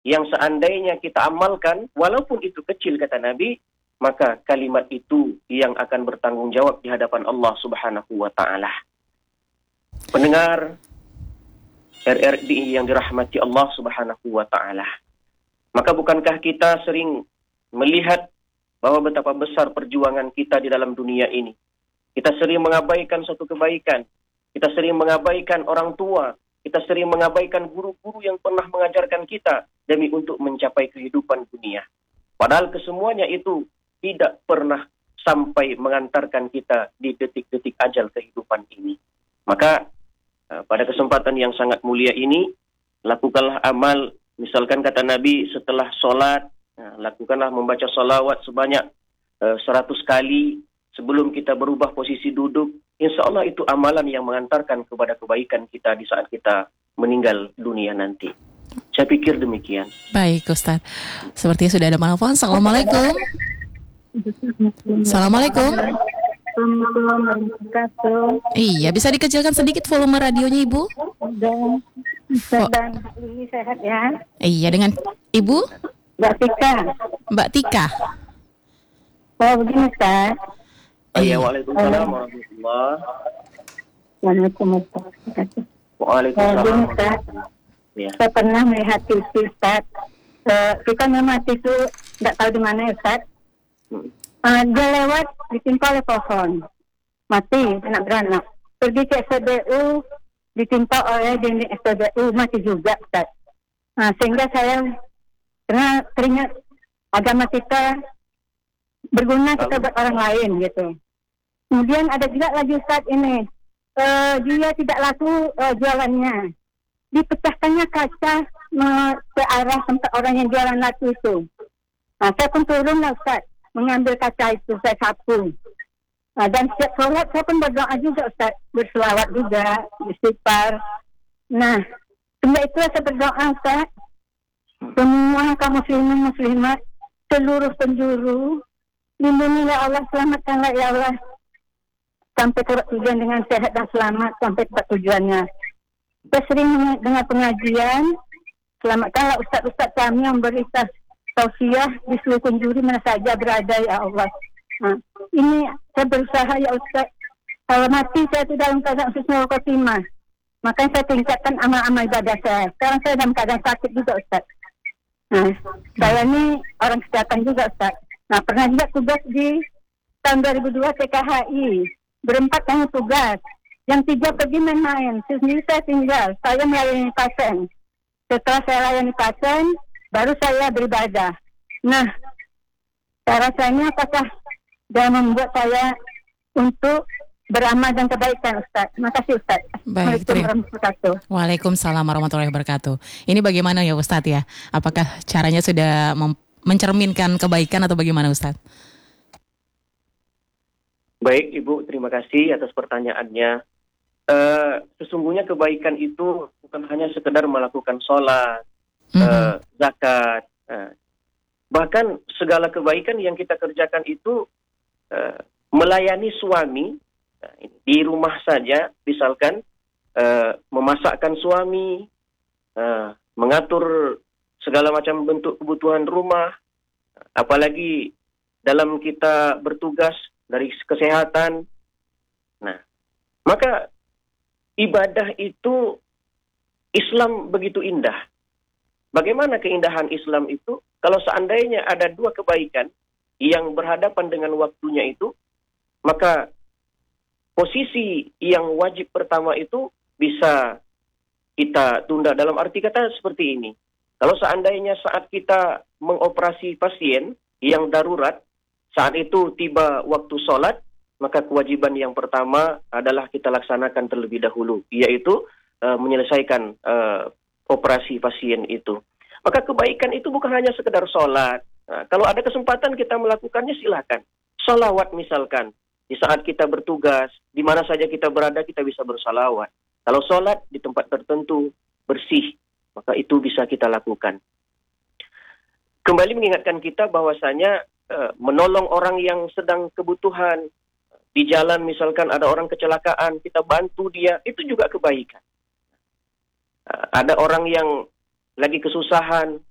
yang seandainya kita amalkan, walaupun itu kecil kata Nabi, maka kalimat itu yang akan bertanggung jawab di hadapan Allah Subhanahu wa Ta'ala. Pendengar RRI yang dirahmati Allah Subhanahu wa Ta'ala, maka bukankah kita sering melihat bahwa betapa besar perjuangan kita di dalam dunia ini? Kita sering mengabaikan suatu kebaikan, kita sering mengabaikan orang tua, kita sering mengabaikan guru-guru yang pernah mengajarkan kita demi untuk mencapai kehidupan dunia. Padahal kesemuanya itu tidak pernah sampai mengantarkan kita di detik-detik ajal kehidupan ini. Maka pada kesempatan yang sangat mulia ini, lakukanlah amal. Misalkan kata Nabi, setelah sholat, lakukanlah membaca sholawat sebanyak 100 kali sebelum kita berubah posisi duduk. Insya Allah itu amalan yang mengantarkan kepada kebaikan kita di saat kita meninggal dunia nanti. Saya pikir demikian. Baik Ustaz, sepertinya sudah ada penelpon. Assalamualaikum. Assalamualaikum. Iya, bisa dikecilkan sedikit volume radionya Ibu? Dan ini sehat ya. Iya, dengan Ibu? Mbak Tika. Mbak Tika. Oh begini Ustaz. Iya, waalaikumsalam warahmatullahi Waalaikumsalam. Waalaikumsalam. Ustaz. Ya. Saya pernah melihat TV Ustaz. Kita memang itu tidak tahu di mana ya Ustaz. Dia lewat ditimpa oleh pohon, mati anak beranak. Pergi ke SPBU, ditimpa oleh dinding SPBU, mati juga Ustaz. Sehingga saya teringat agama kita berguna kita buat orang lain gitu. Kemudian ada juga lagi Ustaz ini, dia tidak laku jualannya, dipecahkannya kaca ke arah tempat orang yang jualan laku itu. Saya pun turun lah Ustaz, mengambil kaca itu, saya sapu. Dan setiap sholat saya pun berdoa juga Ustaz, berselawat juga, istighfar. Nah, sejak itu saya berdoa Ustaz, semua kaum muslimin muslimat, seluruh penjuru, lindungilah Allah, selamatkanlah ya Allah, sampai ke tujuan dengan sehat dan selamat, sampai tempat tujuannya. Kita sering dengar pengajian, selamatkanlah ustaz-ustaz kami yang beri tausiah di seluruh penjuru mana saja berada ya Allah. Ini saya berusaha ya Ustaz, kalau mati saya itu dalam keadaan husnul khotimah, makanya saya tingkatkan amal-amal ibadah saya. Sekarang saya dalam keadaan sakit juga Ustaz. Saya ini orang kesehatan juga Ustaz. Pernah juga tugas di tahun 2002 TKHI, berempat kami tugas, yang 3 pergi main-main, sendiri saya tinggal, saya melayani pasien. Setelah saya layani pasien, baru saya beribadah. Nah, saya rasanya apakah dia membuat saya untuk beramal dan kebaikan Ustaz. Makasih Ustaz. Baik, Waalaikumsalam warahmatullahi wabarakatuh. Ini bagaimana ya Ustaz ya? Apakah caranya sudah mencerminkan kebaikan atau bagaimana Ustaz? Baik Ibu, terima kasih atas pertanyaannya. Sesungguhnya kebaikan itu bukan hanya sekedar melakukan sholat, zakat, bahkan segala kebaikan yang kita kerjakan itu melayani suami di rumah saja, misalkan memasakkan suami, mengatur segala macam bentuk kebutuhan rumah, apalagi dalam kita bertugas dari kesehatan. Nah, maka ibadah itu Islam begitu indah. Bagaimana keindahan Islam itu? Kalau seandainya ada 2 kebaikan yang berhadapan dengan waktunya itu, maka posisi yang wajib pertama itu bisa kita tunda. Dalam arti kata seperti ini. Kalau seandainya saat kita mengoperasi pasien yang darurat, saat itu tiba waktu sholat, maka kewajiban yang pertama adalah kita laksanakan terlebih dahulu, yaitu menyelesaikan operasi pasien itu. Maka kebaikan itu bukan hanya sekedar sholat. Kalau ada kesempatan kita melakukannya silakan. Sholawat misalkan, di saat kita bertugas, di mana saja kita berada kita bisa bersalawat. Kalau sholat di tempat tertentu, bersih, maka itu bisa kita lakukan. Kembali mengingatkan kita bahwasanya menolong orang yang sedang kebutuhan, di jalan misalkan ada orang kecelakaan, kita bantu dia, itu juga kebaikan. Ada orang yang lagi kesusahan,